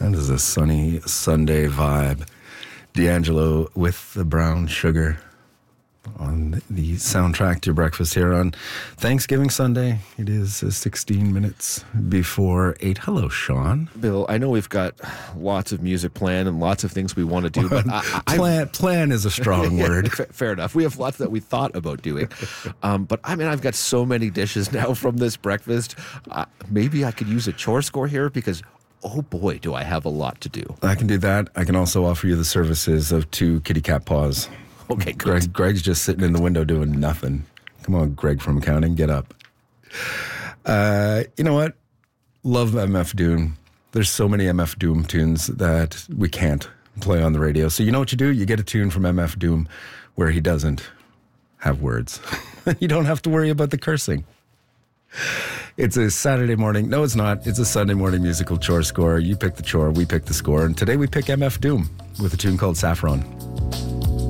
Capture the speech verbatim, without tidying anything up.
That is a sunny Sunday vibe. D'Angelo with the Brown Sugar on the soundtrack to your breakfast here on Thanksgiving Sunday. It is uh, sixteen minutes before eight. Hello, Sean. Bill, I know we've got lots of music planned and lots of things we want to do, but I, I, plan, plan is a strong word. F- fair enough. We have lots that we thought about doing. Um, but I mean, I've got so many dishes now from this breakfast. Uh, maybe I could use a chore score here because, oh boy, do I have a lot to do. I can do that. I can also offer you the services of two kitty cat paws. Okay, good. Greg, Greg's just sitting in the window doing nothing. Come on, Greg from accounting, get up. Uh, you know what? Love M F Doom. There's so many M F Doom tunes that we can't play on the radio. So you know what you do? You get a tune from M F Doom where he doesn't have words. You don't have to worry about the cursing. It's a Saturday morning. No, it's not. It's a Sunday morning musical chore score. You pick the chore, we pick the score. And today we pick M F Doom with a tune called Saffron.